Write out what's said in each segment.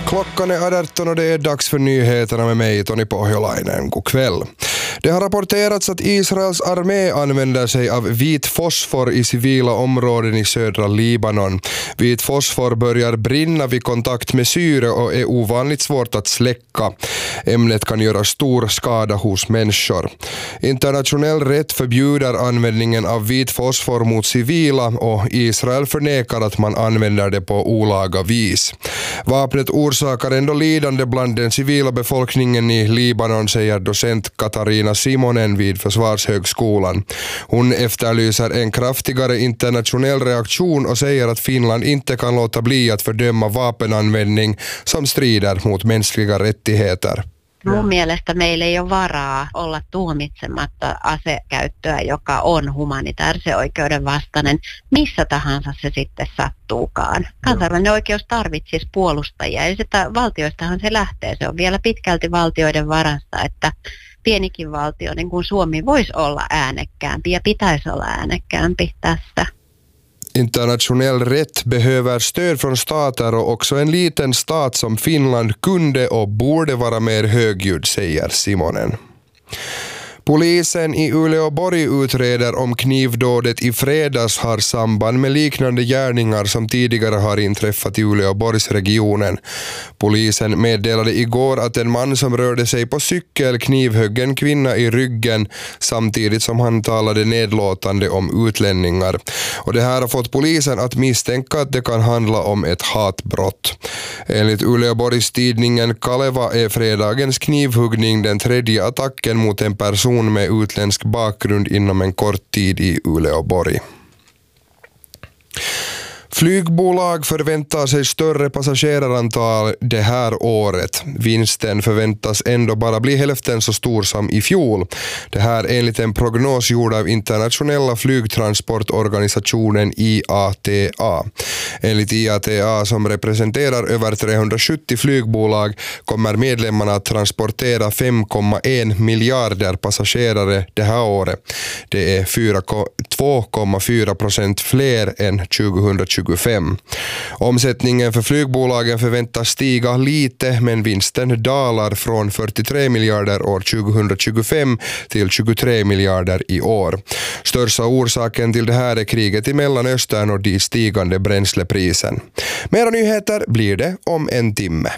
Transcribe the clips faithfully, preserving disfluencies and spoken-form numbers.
Klockan är arton och det är dags för nyheterna med mig, Toni Pohjolainen. God kväll. Det har rapporterats att Israels armé använder sig av vit fosfor i civila områden i södra Libanon. Vit fosfor börjar brinna vid kontakt med syre och är ovanligt svårt att släcka. Ämnet kan göra stor skada hos människor. Internationell rätt förbjuder användningen av vit fosfor mot civila och Israel förnekar att man använder det på olaga vis. Vapnet orsakar ändå lidande bland den civila befolkningen i Libanon, säger docent Katarina Simonen vid Försvarshögskolan. Hon efterlyser en kraftigare internationell reaktion och säger att Finland inte kan låta bli att fördöma vapenanvändning som strider mot mänskliga rättigheter. Mun mielestä meillä ei ole varaa olla tuomitsematta asekäyttöä, joka on humanitaarisen oikeuden vastainen, missä tahansa se sitten sattuukaan. Kansainvälinen oikeus tarvitsisi puolustajia ja sitä valtioistahan se lähtee. Se on vielä pitkälti valtioiden varassa, että pienikin valtio, niin kuin Suomi, voisi olla äänekkäämpi ja pitäisi olla äänekkäämpi tässä. Internationell rätt behöver stöd från stater och också en liten stat som Finland kunde och borde vara mer högljudd, säger Simonen. Polisen i Uleåborg utreder om knivdådet i fredags har samband med liknande gärningar som tidigare har inträffat i Uleåborgsregionen. Polisen meddelade igår att en man som rörde sig på cykel knivhögg en kvinna i ryggen samtidigt som han talade nedlåtande om utlänningar. Och det här har fått polisen att misstänka att det kan handla om ett hatbrott. Enligt Uleåborgs tidningen Kaleva är fredagens knivhuggning den tredje attacken mot en person med utländsk bakgrund inom en kort tid i Uleåborg. Flygbolag förväntar sig större passagerarantal det här året. Vinsten förväntas ändå bara bli hälften så stor som i fjol. Det här enligt en prognos gjord av internationella flygtransportorganisationen I A T A. Enligt I A T A, som representerar över trehundrasjuttio flygbolag, kommer medlemmarna att transportera fem komma en miljarder passagerare det här året. Det är två komma fyra procent fler än tjugohundratjugofem. Omsättningen för flygbolagen förväntas stiga lite, men vinsten dalar från fyrtiotre miljarder år tjugohundratjugofem till tjugotre miljarder i år. Största orsaken till det här är kriget i Mellanöstern och de stigande bränsleprisen. Mera nyheter blir det om en timme.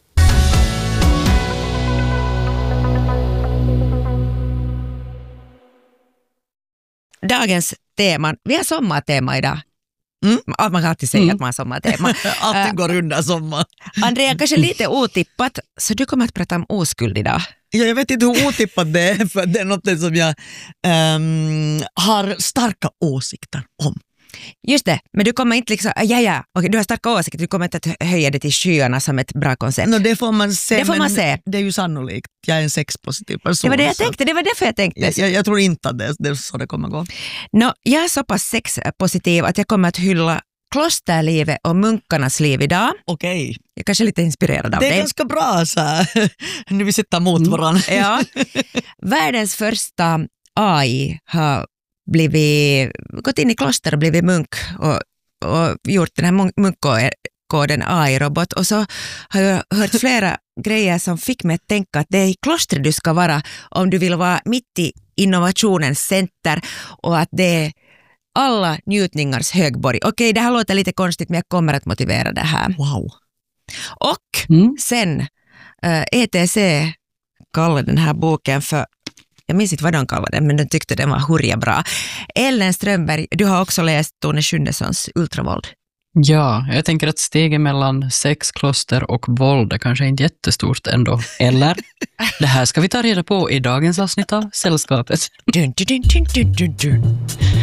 Dagens tema, vi har sommartema idag. Mm. Man kan alltid säga mm. att man har sommartema. Alltid går under sommar. Andrea, kanske lite otippat, så du kommer att prata om oskuld idag. Ja, jag vet inte hur otippat det är, för det är något som jag um, har starka åsikter om. Just det, men du kommer inte liksom, ja ja, okej, du har starka åsikter, du kommer inte att höja det till skyarna som ett bra koncept. No, det får man se, det får men man se. Det är ju sannolikt. Jag är en sexpositiv person. Det var det jag tänkte, det var därför jag tänkte. Jag, jag, jag tror inte att det, det är så det kommer gå. No, jag är så pass sexpositiv att jag kommer att hylla klosterlivet och munkarnas liv idag. Okej. Okay. Jag är kanske lite inspirerad av det. Det är det. ganska bra så här. Nu vi sitter mot varandra. Mm. Ja. Världens första A I har blivit, gått in i kloster och blivit munk och, och gjort den här munkkoden A I-robot. Och så har jag hört flera grejer som fick mig att tänka att det är i klostret du ska vara om du vill vara mitt i innovationens center och att det är alla njutningars högborg. Okej, det här låter lite konstigt, men jag kommer att motivera det här. Wow. Och mm. sen äh, E T C kallade den här boken för, jag minns inte vad de kallade den, men de tyckte den var hurja bra. Ellen Strömberg, du har också läst Tone Schundessons Ultravåld. Ja, jag tänker att stegen mellan sex, kloster och våld är kanske inte jättestort ändå. Eller? Det här ska vi ta reda på i dagens avsnitt av Sällskapet. Dun, dun, dun, dun, dun, dun.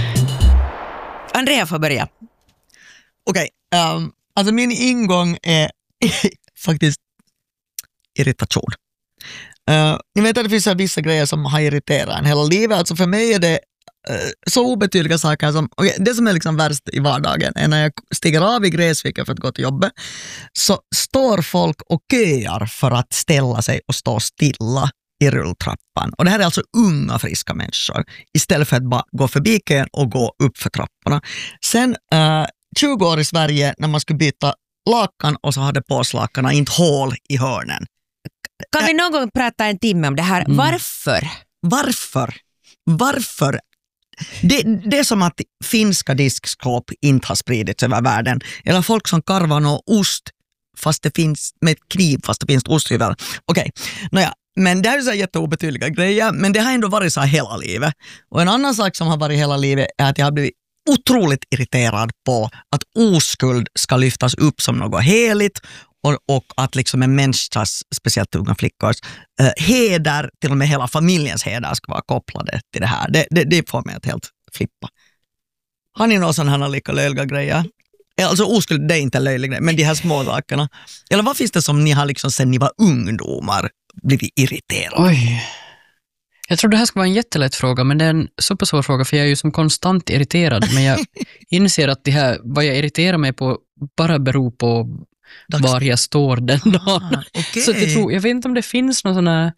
Andrea får börja. Okej, okay, um, alltså min ingång är faktiskt irritation. Uh, ni vet att det finns vissa grejer som har irriterat en hela livet. Alltså för mig är det uh, så obetydliga saker som, okay, det som är liksom värst i vardagen är när jag stiger av i Gräsvika för att gå till jobbet, så står folk och köar för att ställa sig och stå stilla i rulltrappan. Och det här är alltså unga friska människor istället för att bara gå förbi kön och gå upp för trapporna. Sen uh, tjugo år i Sverige när man skulle byta lakan och så hade påslakarna inte hål i hörnen. Kan vi någon gång prata en timme om det här? Mm. Varför? Varför? Varför? Det, det är som att finska diskskåp inte har spridits över världen. Eller folk som karvar någon ost fast det finns med ett kniv fast det finns osthyvel. Okej, nåja. Men det här är så jätteobetydliga grejer, men det har ändå varit så här hela livet. Och en annan sak som har varit hela livet är att jag har blivit otroligt irriterad på att oskuld ska lyftas upp som något heligt och, och att liksom en människas, speciellt unga flickors, eh, heder, till och med hela familjens heder ska vara kopplade till det här. Det, det, det får mig att helt flippa. Har ni några sådana här lika löjliga grejer? Alltså oskuld, det är inte löjliga grejer, men de här små sakerna. Eller vad finns det som ni har liksom sen ni var ungdomar blivit irriterade? Oj. Jag tror det här ska vara en jättelätt fråga, men det är en supersvår fråga för jag är ju som konstant irriterad. Men jag inser att det här, vad jag irriterar mig på bara beror på Dags. var jag står den dagen. Ah, okay. Så jag, tror, jag vet inte om det finns någon sån här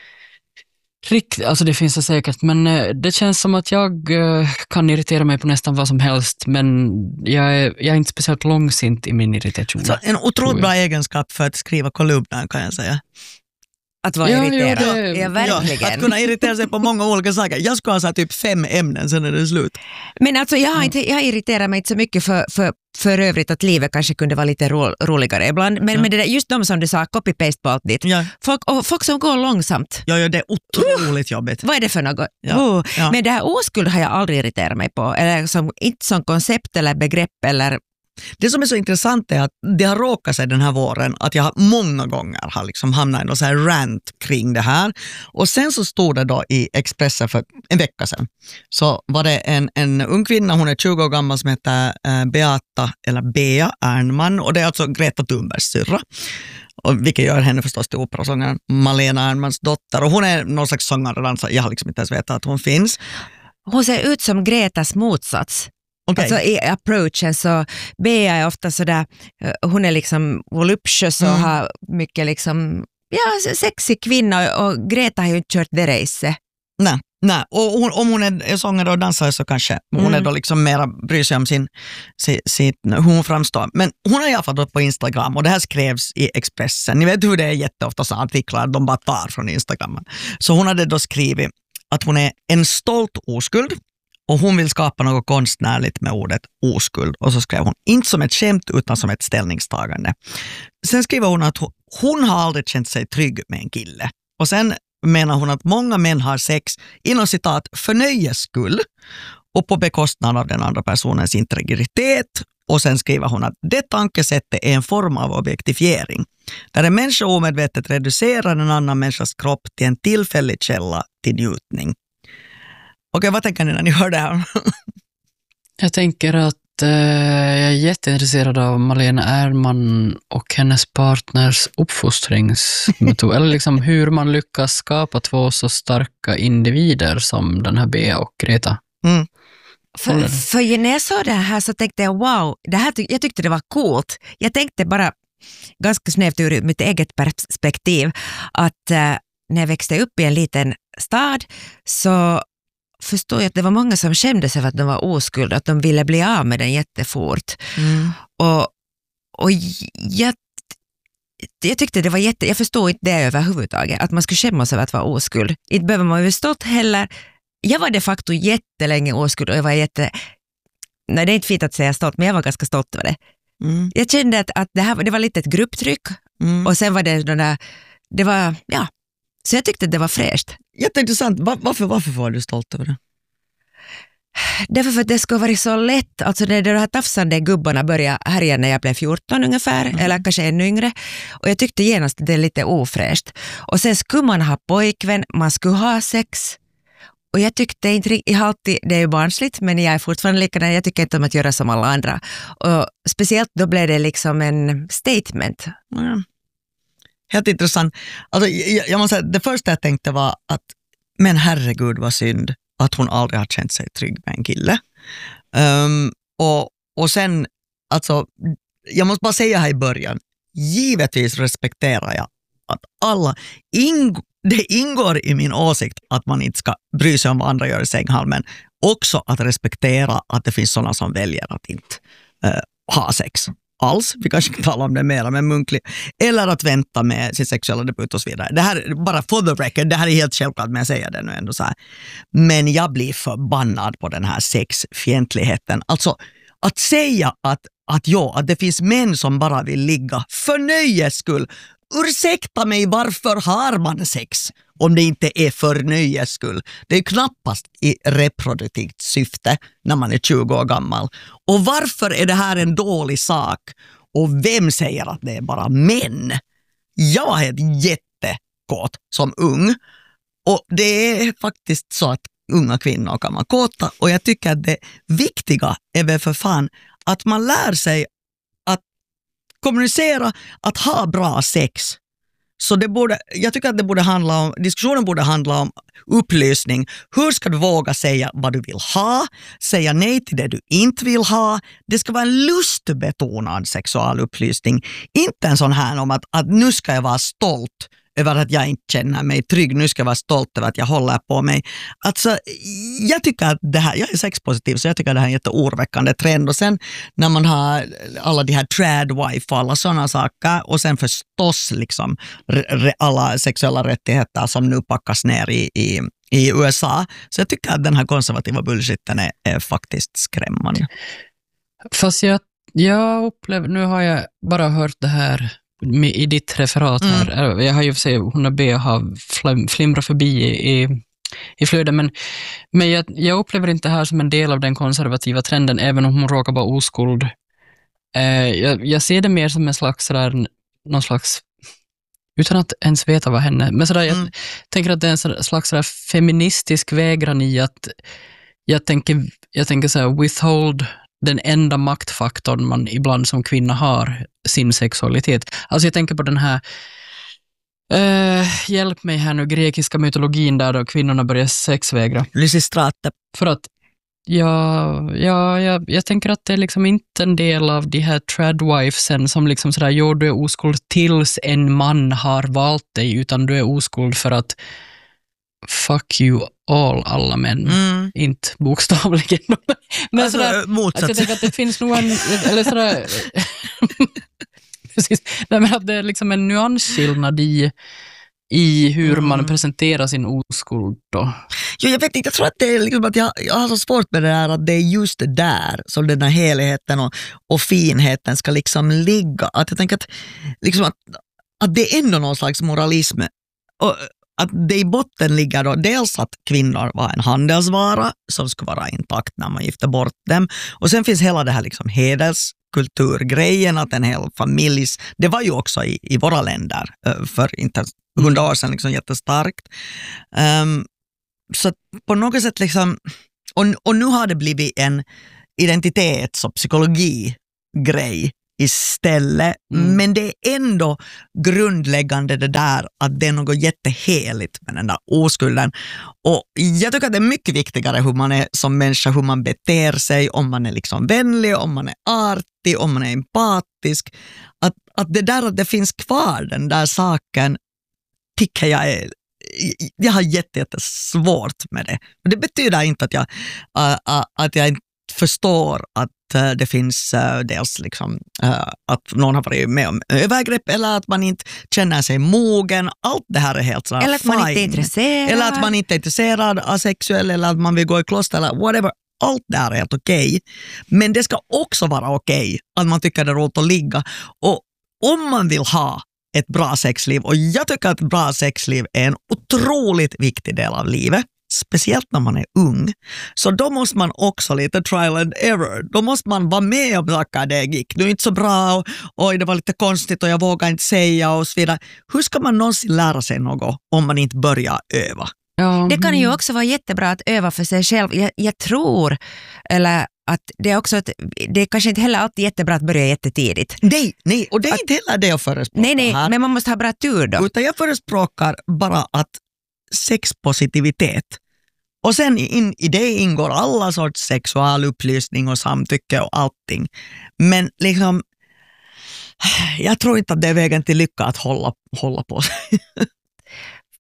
rikt, alltså det finns det säkert, men det känns som att jag kan irritera mig på nästan vad som helst, men jag är, jag är inte speciellt långsint i min irritation. Så en otroligt bra egenskap för att skriva kolumner, kan jag säga. Att vara Ja, irriterad. ja, det- ja, verkligen. Ja, att kunna irritera sig på många olika saker. Jag ska ha så här typ fem ämnen, sen är det slut. Men alltså jag, har inte, jag irriterar mig inte så mycket för, för, för övrigt att livet kanske kunde vara lite ro, roligare ibland. Men, Ja. men det där, just de som du sa, copy-paste på allt dit. Ja, Folk, och folk som går långsamt. ja, ja det är otroligt jobbigt. Vad är det för något? Ja, Oh. ja. Men det här oskuld har jag aldrig irriterat mig på. Eller som, inte som koncept eller begrepp. Eller, Det som är så intressant är att det har råkat sig den här våren att jag har många gånger har liksom hamnat i någon så här rant kring det här. Och sen så stod det då i Expressen för en vecka sedan. Så var det en, en ung kvinna, hon är tjugo år gammal, som heter eh, Beata eller Bea Ernman. Och det är alltså Greta Thunbergs syrra. Och vilket gör henne förstås till operasångaren Malena Ernmans dotter. Och hon är någon slags sångare och dansare. Jag har liksom inte ens vetat att hon finns. hon ser ut som Gretas motsats. Okej. Alltså i approachen så Bea är ofta sådär, eh, hon är liksom voluptuös och Mm. har mycket liksom, ja, sexig kvinna och Greta har ju inte kört det racet. Nej, nej. Och hon, om hon är sångare och dansare så kanske hon Mm. är då liksom mera bryr sig om sin, sin, sin, hur hon framstår. Men hon har i alla fall gått på Instagram och det här skrevs i Expressen. Ni vet hur det är jätteofta så artiklar, de bara tar från Instagram. Så hon hade då skrivit att hon är en stolt oskuld och hon vill skapa något konstnärligt med ordet oskuld. Och så skrev hon, inte som ett skämt utan som ett ställningstagande. Sen skriver hon att hon, hon har aldrig känt sig trygg med en kille. Och sen menar hon att många män har sex inom citat för nöjes skull och på bekostnad av den andra personens integritet. Och sen skriver hon att det tankesättet är en form av objektifiering. Där en människa omedvetet reducerar en annan människas kropp till en tillfällig källa till njutning. Okej, vad tänker ni när ni hör det här? Jag tänker att eh, jag är jätteintresserad av Malena Ernman och hennes partners uppfostringsmetod. Eller liksom hur man lyckas skapa två så starka individer som den här Bea och Greta. Mm. För, för när jag såg det här så tänkte jag wow, det här, tyck- jag tyckte det var coolt. Jag tänkte bara ganska snävt ur mitt eget perspektiv att eh, när jag växte upp i en liten stad så förstår jag att det var många som kände sig för att de var oskulda, att de ville bli av med den jättefort. Mm. Och, och jag, jag tyckte det var jätte, jag förstod inte det överhuvudtaget, att man skulle skämmas över att vara oskuld. Inte behöver man ju stått heller. Jag var de facto jättelänge oskuld och jag var jätte, nej det är inte fint att säga stolt, men jag var ganska stolt över det. Mm. Jag kände att, att det, här, det var lite ett grupptryck Mm. och sen var det den där, det var, ja, så jag tyckte det var fräscht. Jätteintressant. Var, varför, varför var du stolt över det? Därför för att det skulle vara så lätt, alltså när de här tafsande gubbarna började härja när jag blev fjorton ungefär, Mm. eller kanske ännu yngre, och jag tyckte genast att det är lite ofräscht. Och sen skulle man ha pojkvän, man skulle ha sex, och jag tyckte inte riktigt, jag har alltid, det är ju barnsligt, men jag är fortfarande likadan, jag tycker inte om att göra som alla andra. Och speciellt då blev det liksom en statement. Ja. Helt intressant. Alltså, jag, jag måste säga, det första jag tänkte var att men herregud vad synd att hon aldrig har känt sig trygg med en kille. Um, och, och sen, alltså, jag måste bara säga här i början, givetvis respekterar jag att alla, ing, det ingår i min åsikt att man inte ska bry sig om vad andra gör i sänghalmen. Också att respektera att det finns sådana som väljer att inte uh, ha sex. alls, vi kanske kan tala om det mer, men munklig, eller att vänta med sin sexuella debut och så vidare. Det här, bara for the record, det här är helt självklart, men jag säger det nu ändå så här. Men jag blir förbannad på den här sexfientligheten. Alltså, att säga att, att, ja, att det finns män som bara vill ligga för nöjes skull. Ursäkta mig, varför har man sex om det inte är för nöjes skull? Det är knappast i reproduktivt syfte när man är tjugo år gammal. Och varför är det här en dålig sak? Och vem säger att det är bara män? Jag var helt jättekåt som ung. Och det är faktiskt så att unga kvinnor kan vara kåta. Och jag tycker att det viktiga är väl för fan att man lär sig kommunicera, att ha bra sex. Så det borde, jag tycker att det borde handla om, diskussionen borde handla om upplysning. Hur ska du våga säga vad du vill ha? Säga nej till det du inte vill ha. Det ska vara en lustbetonad sexualupplysning. Inte en sån här om att, att nu ska jag vara stolt över att jag inte känner mig trygg. Nu ska jag vara stolt över att jag håller på mig. Alltså, jag tycker att det här, jag är sexpositiv, så jag tycker att det här är en jätteoroväckande trend. Och sen när man har alla de här tradwife och alla sådana saker, och sen förstås liksom re, alla sexuella rättigheter som nu packas ner i, i, i U S A. Så jag tycker att den här konservativa bullshitten är, är faktiskt skrämmande. Fast jag, jag upplever, nu har jag bara hört det här i ditt referat här. Mm. Jag har ju för sig hon B har flim, flimrat förbi i, i flöden, men, men jag, jag upplever inte det här som en del av den konservativa trenden, även om hon råkar vara oskuld. Eh, jag, jag ser det mer som en slags sådär, någon slags, utan att ens veta vad henne, men sådär, mm. jag tänker att det är en slags sådär feministisk vägran i att jag tänker, jag tänker såhär, withhold den enda maktfaktorn man ibland som kvinna har, sin sexualitet. Alltså jag tänker på den här uh, hjälp mig här nu, grekiska mytologin där då kvinnorna börjar sexvägra. Lysistrate. För att ja, ja, ja, jag tänker att det är liksom inte en del av de här tradwifesen som liksom sådär, jo du är oskuld tills en man har valt dig, utan du är oskuld för att fuck you all, alla män. Mm. Inte bokstavligen. Men alltså, sådär, motsatt. Att jag tänker att det finns nog en, eller sådär, precis, nej, men att det är liksom en nyansskillnad i, i hur mm. man presenterar sin oskuld då. Jo, jag vet inte, jag tror att det är liksom att jag, jag har så svårt med det där att det är just det där som den här helheten och, och finheten ska liksom ligga. Att jag tänker att, liksom att, att det är ändå någon slags moralism. Och att det i botten ligger då dels att kvinnor var en handelsvara som skulle vara intakt när man gifter bort dem. Och sen finns hela det här liksom hederskulturgrejen, att en hel familj, det var ju också i, i våra länder för inte hundra år sedan liksom jättestarkt. Um, så på något sätt liksom, och, och nu har det blivit en identitets- och psykologi-grej istället, mm. men det är ändå grundläggande det där att det är något jätteheligt med den där oskulden. Och jag tycker att det är mycket viktigare hur man är som människa, hur man beter sig, om man är liksom vänlig, om man är artig, om man är empatisk. Att, att det där att det finns kvar, den där saken, tycker jag är, jag har jättesvårt med det. Och det betyder inte att jag, uh, uh, att jag inte förstår att uh, det finns uh, dels liksom, uh, att någon har varit med om övergrepp, eller att man inte känner sig mogen. Allt det här är helt sådär eller att fine. man inte är intresserad. Eller att man inte är intresserad av sexuell, eller att man vill gå i kloster eller whatever. Allt det här är helt okej. Okay. Men det ska också vara okej okay, att man tycker det är roligt att ligga. Och om man vill ha ett bra sexliv, och jag tycker att ett bra sexliv är en otroligt viktig del av livet, speciellt när man är ung, så då måste man också lite trial and error. Då måste man vara med om saker, det gick nu inte så bra, och oj, det var lite konstigt och jag vågar inte säga och så vidare. Hur ska man någonsin lära sig något om man inte börjar öva? Ja. Det kan ju också vara jättebra att öva för sig själv. Jag, jag tror, eller att det är också att det är kanske inte heller alltid jättebra att börja jättetidigt. Nej, nej, och det är att, inte heller det jag förespråkar. Nej, nej, här. Men man måste ha bra tur då. Utan jag förespråkar bara att sexpositivitet, och sen in, i det ingår alla sorts sexualupplysning och samtycke och allting. Men liksom, jag tror inte att det är vägen till lycka att hålla, hålla på sig.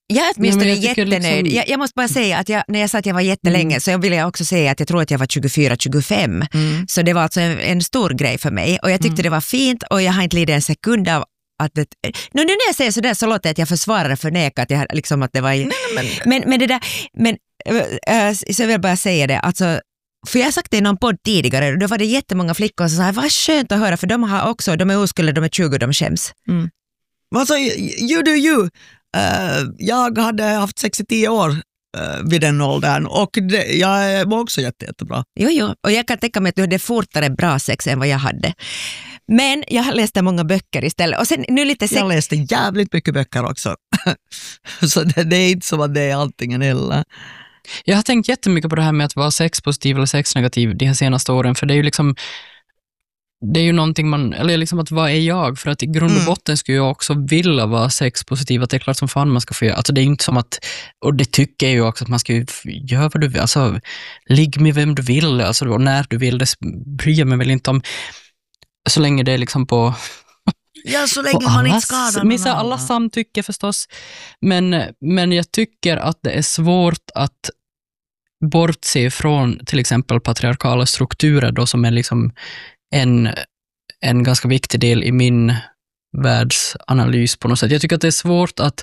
Jag är åtminstone Nej, men jag tycker jättenöjd. liksom- Jag, jag måste bara säga att jag, när jag sa att jag var jättelänge Mm. så vill jag också säga att jag tror att jag var tjugofyra tjugofem. Mm. Så det var alltså en, en stor grej för mig och jag tyckte Mm. det var fint och jag har inte lidit en sekund av att det, nu, nu när jag säger sådär så låter det att jag försvarar och förnekar att, jag, liksom att det var... Nej, men, Men, men det där, men äh, så jag vill bara säga det, alltså, för jag har sagt det i någon podd tidigare och då var det jättemånga flickor som sa, vad skönt att höra för de har också, de är oskulder, de är tjugo och de skäms. men alltså, you do you. Uh, jag hade haft sex i tio år uh, vid den åldern och det, jag var också jätte, jättebra. Jo, jo, och jag kan tänka mig att du hade fortare bra sex än vad jag hade. Men jag har läst många böcker istället. Och sen nu lite sex... Jag läste jävligt mycket böcker också. Så det, det är inte som att det är antingen eller. Jag har tänkt jättemycket på det här med att vara sexpositiv eller sexnegativ de här senaste åren, för det är ju liksom det är ju någonting man, eller liksom att vad är jag? För att i grund och Mm. botten skulle jag också vilja vara sexpositiv, att det är klart som fan man ska få göra. Alltså det är ju inte som att, och det tycker jag ju också att man ska ju göra vad du vill, alltså ligg med vem du vill, alltså och när du vill, det bryr jag mig väl inte om, så länge det är liksom på Ja, så länge och man inte allas- skadar någon missa alla annan. samtycke förstås. Men, men jag tycker att det är svårt att bortse från till exempel patriarkala strukturer då, som är liksom en, en ganska viktig del i min världsanalys på något sätt. Jag tycker att det är svårt att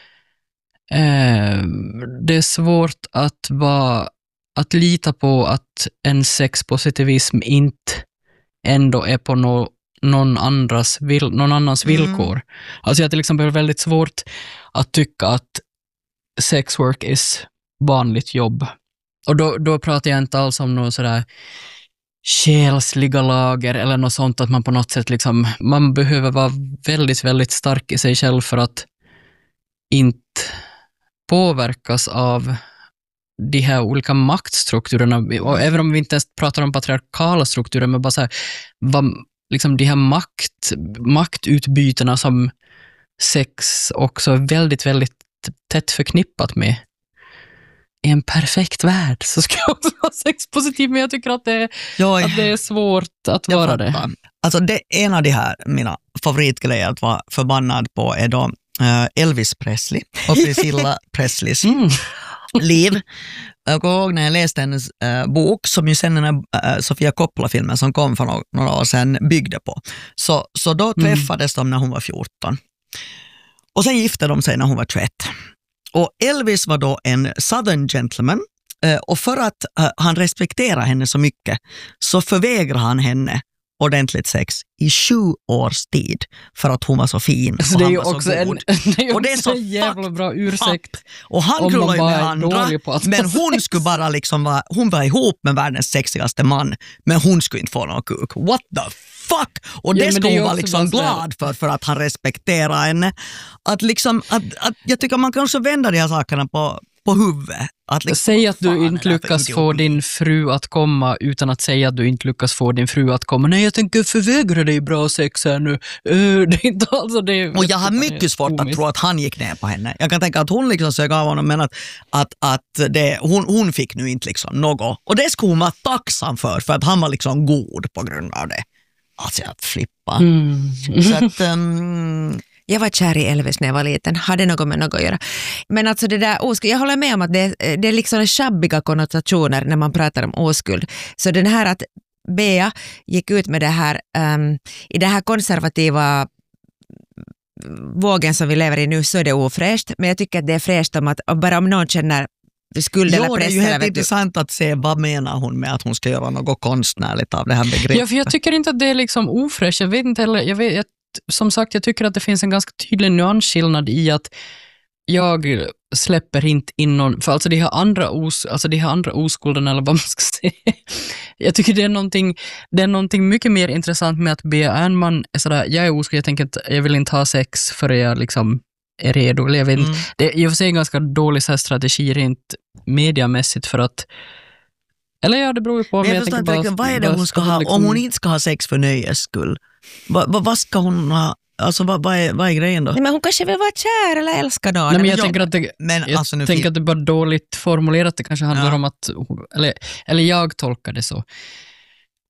eh, det är svårt att vara att lita på att en sexpositivism inte ändå är på no, någon, andras vil, någon annans Mm. villkor. Alltså jag till exempel är väldigt svårt att tycka att sex work is vanligt jobb. Och då, då pratar jag inte alls om något sådär själsliga lager eller något sånt, att man på något sätt liksom, man behöver vara väldigt, väldigt stark i sig själv för att inte påverkas av de här olika maktstrukturerna, och även om vi inte ens pratar om patriarkala strukturer, men bara så här, vad, liksom de här makt, maktutbytena som sex också är väldigt, väldigt tätt förknippat med. I en perfekt värld så ska jag också vara sexpositiv, men jag tycker att det är, Ja, att det är svårt att jag vara fattar. det. Alltså det, en av de här mina favoritgrejer att vara förbannad på är då eh, Elvis Presley och Priscilla Presleys Mm. liv. Jag kommer ihåg när jag läste hennes äh, bok, som ju sen den här äh, Sofia Coppola-filmen som kom för några, några år sedan byggde på. Så, så då träffades mm. de när hon var fjorton. Och sen gifte de sig när hon var tjugoett. Och Elvis var då en southern gentleman, äh, och för att äh, han respekterar henne så mycket så förvägrar han henne ordentligt sex i sju års tid för att hon var så fin Så och det är han ju var också så en, god. det är ju Och det är också så en jävla fucked bra ursäkt. Och han Om krullar man ju bara med är andra, dålig på att- men hon skulle bara liksom vara, hon var ihop med världens sexigaste man, men hon skulle inte få någon kuk. What the fuck? Och Ja, det men ska det är hon ju vara också liksom bara så här- glad för, för att han respekterar henne. Att liksom, att, att, jag tycker man kan också vända de här sakerna på, på huvudet. Att liksom, Säg att vad fan du är inte det här för lyckas få idioti? din fru att komma utan att säga att du inte lyckas få din fru att komma. Nej, jag tänker förvägra dig bra sex här nu. Uh, det är inte alltså det. Och jag har mycket svårt att tro att han gick ner på henne. Jag kan tänka att hon liksom sög av honom, men att, att, att det, hon, hon fick nu inte liksom något. Och det skulle hon vara tacksam för, för att han var liksom god på grund av det. Alltså jag flippar. Mm. Så att, um, Jag var kär i Elvis när jag var liten, hade något med något att göra. Men alltså det där oskuld, jag håller med om att det, det är liksom shabbiga konnotationer när man pratar om oskuld. Så den här att Bea gick ut med det här, um, i det här konservativa vågen som vi lever i nu, så är det ofräscht. Men jag tycker att det är fräscht om att bara om någon känner skuld eller jo, det press. är ju eller helt vet du- intressant att se vad menar hon med att hon ska göra något konstnärligt av det här begreppet. Ja, för jag tycker inte att det är liksom ofräscht. Jag vet inte heller, jag vet, jag, som sagt, jag tycker att det finns en ganska tydlig nyansskillnad i att jag släpper inte in någon, för alltså de här andra, os, alltså de här andra oskulderna, eller vad man ska säga. Jag tycker det är någonting, det är någonting mycket mer intressant med att Bea Ernman är sådär, jag är oskuld, jag tänker att jag vill inte ha sex förrän jag liksom är redo. Eller jag vet inte. Mm. Det är i och för sig en ganska dålig så här strategi rent mediamässigt för att, eller ja, det beror ju på. Men jag jag förstår tänker inte bara- verkligen, vad är det bara hon ska ska ha, liksom- om hon inte ska ha sex för nöjes skull? Vad va, vad ska hon ha, alltså vad, vad, är, vad är grejen då? Nej, men hon kanske vill vara kär eller älska någon. Nej, men jag Ja, tänker att det, Men jag alltså nu tänker fin- att det bara dåligt formulerat. Det kanske handlar Ja. om att, eller, eller jag tolkar det så.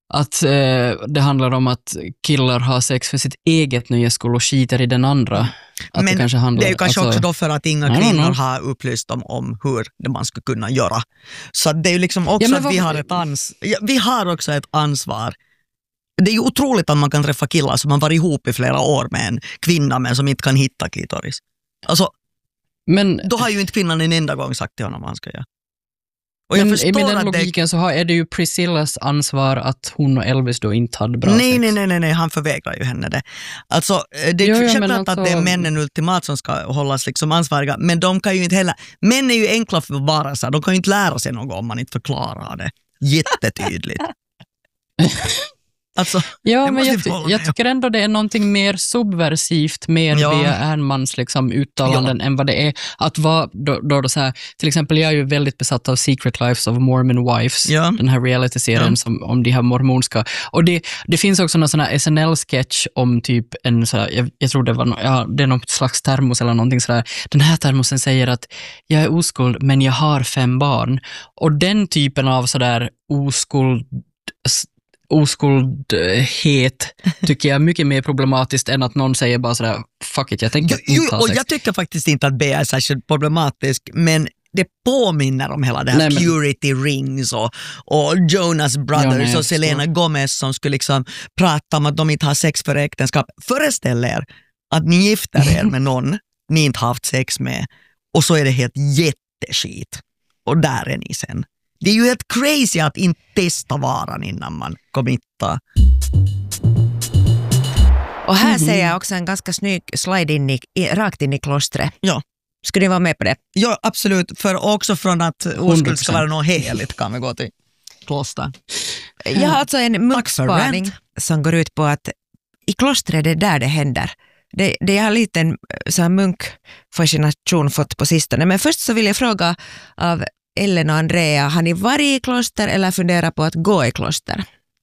att eh, det handlar om att killar har sex för sitt eget nöjes skull och skiter i den andra. Att Men det, kanske handlar, det är ju kanske alltså, också då för att inga nej, kvinnor nej, nej. har upplyst dem om hur det man ska kunna göra. Så det är ju liksom också Ja, men att vad- vi har ett ans- ja, vi har också ett ansvar. Det är ju otroligt att man kan träffa killar som har varit ihop i flera år med en kvinna men som inte kan hitta klitoris. Alltså, Men, då har ju inte kvinnan en enda gång sagt till honom vad han ska göra. Och jag men förstår med den att logiken det... så har, är det ju Priscillas ansvar att hon och Elvis då inte hade bra Nej, sex. nej, nej, nej, nej, han förvägrar ju henne det. Alltså, det är Jo, jo, självklart men att alltså- det är männen ultimat som ska hållas liksom ansvariga, men de kan ju inte heller, män är ju enkla för varelser, de kan ju inte lära sig något om man inte förklarar det jättetydligt. Alltså, Ja, det men måste jag, vi hålla jag med tycker ändå det är någonting mer subversivt med Ja. Bea Ernmans liksom, uttalanden än vad det är att vara då, då, då så här, till exempel jag är ju väldigt besatt av Secret Lives of Mormon Wives, Ja. den här reality-serien Ja. som, om de här mormonska, och det, det finns också någon sån här S N L-sketch om typ en så här, jag, jag tror det var no, ja, det är någon slags termos eller någonting sådär, den här termosen säger att jag är oskuld men jag har fem barn, och den typen av sådär oskuld oskuldhet tycker jag är mycket mer problematiskt än att någon säger bara sådär, fuck it, jag tänker Jo, inte ha och sex. jag tycker faktiskt inte att Bea är särskilt problematisk, men det påminner om hela det här Nej, men- Purity Rings och, och Jonas Brothers Ja, nej, jag och Selena förstår. Gomez som skulle liksom prata om att de inte har sex för äktenskap. Föreställ er att ni gifter er med någon ni inte haft sex med och så är det helt jätteskit. Och där är ni sen. Det är ju helt crazy att inte testa varan innan man committar. Och här Mhm. ser jag också en ganska snygg slide in i, i, rakt in i klostret. Ja. Skulle ni vara med på det? Ja, absolut. För också från att oskuld ska vara något heligt kan vi gå till kloster. Jag har alltså en för munkspaning rent. som går ut på att i klostret är det där det händer. Det, det jag har lite en så här munkfascination fått på sistone. Men först så vill jag fråga av Ellen och Andrea, har ni varit i kloster eller funderat på att gå i kloster?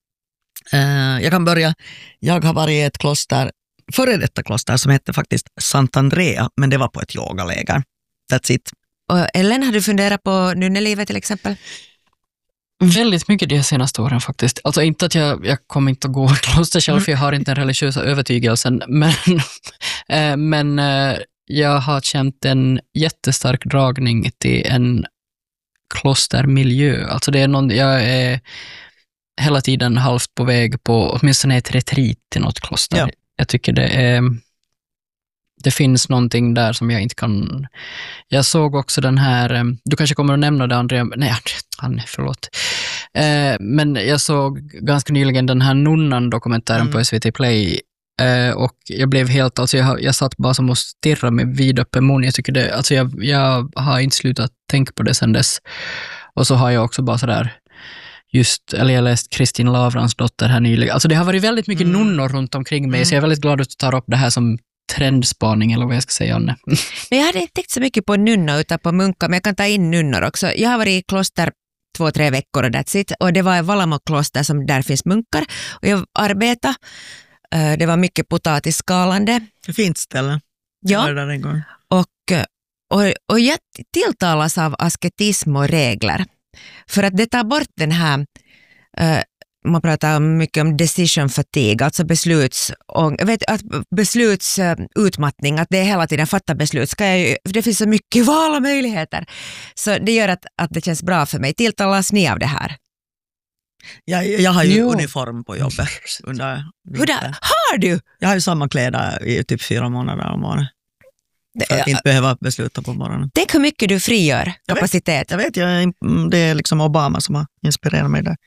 Uh, jag kan börja. Jag har varit i ett kloster, före detta kloster som hette faktiskt Sant Andrea, men det var på ett yogaläger. That's it. Och Ellen, har du funderat på nunnelivet till exempel? Väldigt mycket de senaste åren faktiskt. Alltså inte att jag, jag kommer inte att gå i kloster själv, för jag har inte den religiösa övertygelsen, men, eh, men eh, jag har känt en jättestark dragning till en klostermiljö. Alltså det är någon, jag är hela tiden halvt på väg på åtminstone ett retreat till något kloster. Ja. Jag tycker det är det finns någonting där som jag inte kan... Jag såg också den här... Du kanske kommer att nämna det, Andrea... Nej, Andrea, Anne, förlåt. Eh, men jag såg ganska nyligen den här Nunnan-dokumentären Mm. på S V T Play. Eh, och jag blev helt... Alltså jag, jag satt bara som och stirrade med vidöppen mun. Jag tycker det... Alltså jag, jag har inte slutat tänka på det sedan dess. Och så har jag också bara sådär... Just, eller jag läst Kristin Lavrans dotter här nyligen. Alltså det har varit väldigt mycket Mm. nunnor runt omkring mig, Mm. så jag är väldigt glad att du tar upp det här som trendspaning, eller vad jag ska säga, Anne. Men jag hade inte tänkt så mycket på nunnor utan på munkar, men jag kan ta in nunnor också. Jag har varit i kloster två, tre veckor och that's it. Och det var i Valamo-kloster som där finns munkar. Och jag arbetade. Eh, Det var mycket potatisskalande. Fint ställe. Jag var Ja, där en gång. och, och, och jag tilltalas av asketism och regler. För att det tar bort den här, eh, man pratar mycket om decision fatigue, alltså besluts, och, vet, att beslutsutmattning, att det är hela tiden fatta beslut. Ska jag, ju- för det finns så mycket val och möjligheter. Så det gör att, att det känns bra för mig. Tilltalas ni av det här? Jag, jag har ju Jo. uniform på jobbet under Hur vintern. där? Har du? Jag har ju samma kläder i typ fyra månader om året. För att Det, inte behöva besluta på morgonen. tänk hur mycket du frigör Jag vet. kapacitet. Jag vet, jag, är in- det är liksom Obama som har inspirerat mig där.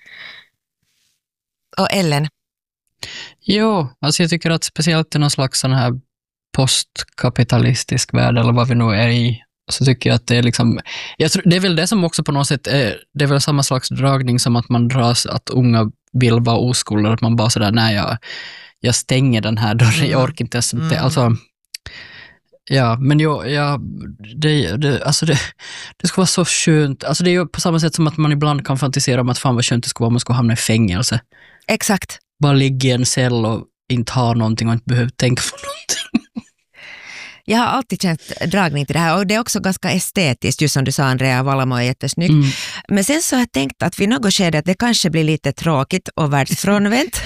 Och Ellen, Jo, alltså jag tycker att speciellt i någon slags sån här postkapitalistisk värld, eller vad vi nu är i, så tycker jag att det är liksom, jag tror, det är väl det som också på något sätt är, det är väl samma slags dragning som att man dras, att unga vill vara oskulder, att man bara sådär, nej jag, jag stänger den här dörren, Mm. jag orkar inte ens, Mm. alltså, ja, men jag, jag det, det, alltså det, det skulle vara så skönt, alltså det är ju på samma sätt som att man ibland kan fantisera om att fan vad skönt det skulle vara om man skulle hamna i fängelse. exakt. Bara ligga i en cell och inte ha någonting och inte behöva tänka på någonting. Jag har alltid känt dragning till det här och det är också ganska estetiskt, just som du sa Andrea, Valamo är jättesnygg. Mm. Men sen så har jag tänkt att vid något skede att det kanske blir lite tråkigt och världsfrånvänt.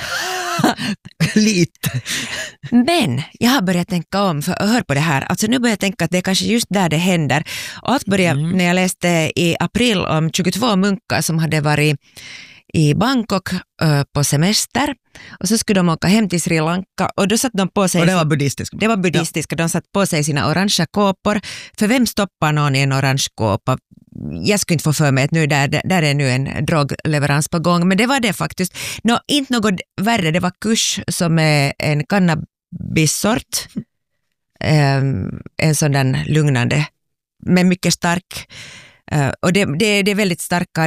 Lite. Men jag har börjat tänka om, för hör på det här, alltså nu börjar jag tänka att det är kanske just där det händer. Och att börja, mm. när jag läste i april om tjugotvå munkar som hade varit i Bangkok uh, på semester och så skulle de åka hem till Sri Lanka och då satt de på sig... Och det var buddhistiska. Det var buddhistiska, ja. De satt på sig sina orangea kåpor. För vem stoppar någon i en orange kåpa? Jag skulle inte få för mig att nu där, där är nu en drogleverans på gång, men det var det faktiskt. Nå, inte något värre, det var kush som är en cannabissort. Um, en sån där lugnande, men mycket stark. Uh, och det, det, det är väldigt starka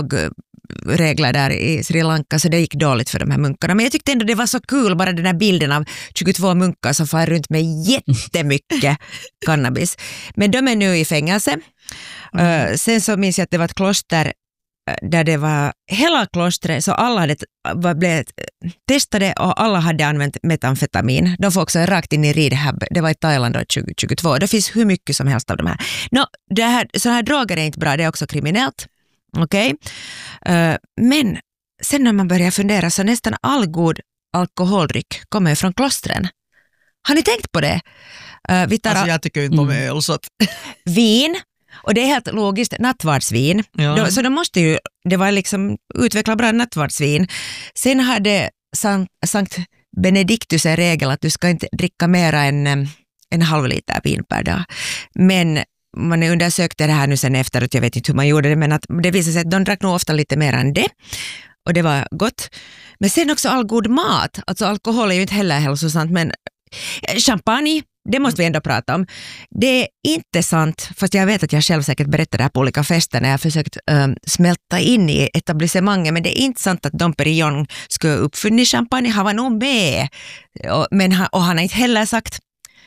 drogregler där i Sri Lanka, så det gick dåligt för de här munkarna. Men jag tyckte ändå det var så kul, bara den här bilden av tjugotvå munkar som far runt med jättemycket cannabis. Men de är nu i fängelse. Mm. Uh, sen så minns jag att det var ett kloster där det var hela klostret, så alla hade var, blev testade och alla hade använt metamfetamin. De får också rakt in i rehab. Det var i Thailand då tjugo tjugotvå. Det finns hur mycket som helst av de här. Nå, det här, så här droger är inte bra, det är också kriminellt. Okej? Okay? Uh, men sen när man börjar fundera så nästan all god alkoholdryck kommer från klostren. Har ni tänkt på det? Uh, vi tar alltså jag tycker inte om öl så att... Vin. Och det är helt logiskt, nattvardsvin. Ja. Då, så de måste ju, det var liksom utveckla bra nattvardsvin. Sen hade Sankt, Sankt Benedictus en regel att du ska inte dricka mera än en halv liter vin per dag. Men man undersökte det här nu sen efteråt, jag vet inte hur man gjorde det, men att det visade sig att de drack nog ofta lite mer än det. Och det var gott. Men sen också all god mat. Alltså alkohol är ju inte heller hälsosamt, men champagne, det måste vi ändå prata om. Det är inte sant, fast jag vet att jag själv säkert berättar det här på olika fester när jag har försökt um, smälta in i etablissemanget, men det är inte sant att Dom Perignon skulle uppfunnit champagne. Han var nog med, och, men han, och han har inte heller sagt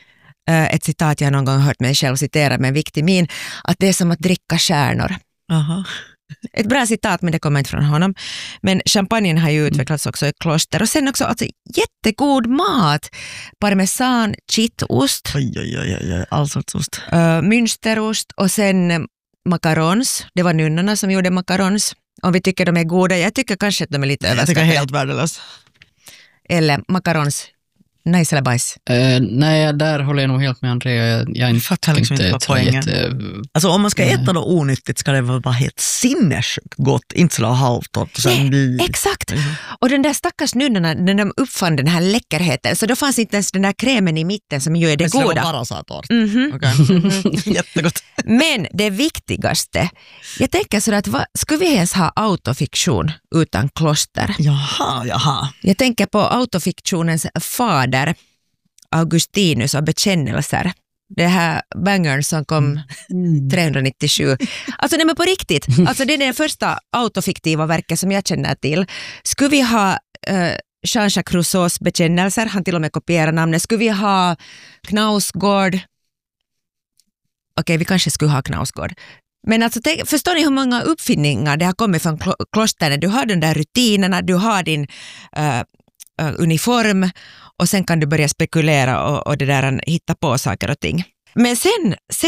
uh, ett citat jag någon gång hört mig själv citera med en viktig min, att det är som att dricka stjärnor. Aha. Ett bra citat, men det kommer inte från honom. Men champagnen har ju utvecklats också i kloster. Och sen också alltså, jättegod mat. Parmesan, kittost. Oj, oj, oj, oj. All sorts ost. Uh, münsterost och sen macarons. Det var nunnorna som gjorde macarons. Om vi tycker de är goda. Jag tycker kanske att de är lite överskattade. Jag tycker helt värdelös. Eller macarons. Nice eller bajs? Uh, nej, där håller jag nog helt med Andrea. Jag, jag inte fattar liksom inte vad poängen. Jätte... Alltså om man ska äta uh. då onyttigt ska det vara helt sinnessjukt gott, inte så halvtorrt. Och sen bli... Exakt. Mm. Och den där stackars nunnorna, när de uppfann den här läckerheten, så då fanns inte ens den där krämen i mitten som ju är det men goda. Men det var bara så torrt. Mm-hmm. Okay. Mm-hmm. Jättegott. Men det viktigaste, jag tänker så att vad, skulle vi ens ha autofiktion utan kloster? Jaha, jaha. Jag tänker på autofiktionens fader Augustinus och bekännelser. Det här bangern som kom mm. trehundranittiosju. Alltså nej men på riktigt. Alltså det är den första autofiktiva verket som jag känner till. Skulle vi ha uh, Jean-Jacques Rousseaus bekännelser, han till och med kopierar namnet. Skulle vi ha Knausgård? Okej, vi kanske skulle ha Knausgård. Men alltså, tänk, förstår ni hur många uppfinningar det har kommit från kl- klostren? Du har de där rutinerna, du har din uh, uh, uniform och sen kan du börja spekulera och, och det där, hitta på saker och ting. Men sen, sen